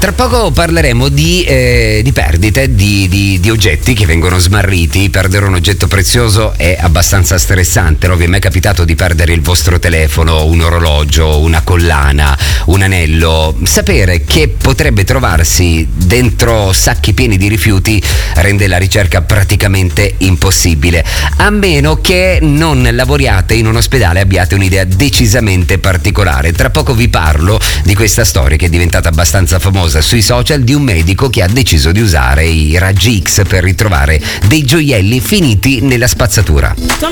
Tra poco parleremo di perdite, di oggetti che vengono smarriti. Perdere un oggetto prezioso è abbastanza stressante, no? Vi è mai capitato di perdere il vostro telefono, un orologio, una collana, un anello? Sapere che potrebbe trovarsi dentro sacchi pieni di rifiuti rende la ricerca praticamente impossibile, a meno che non lavoriate in un ospedale e abbiate un'idea decisamente particolare. Tra poco vi parlo di questa storia che è diventata abbastanza famosa sui social, di un medico che ha deciso di usare i raggi X per ritrovare dei gioielli finiti nella spazzatura.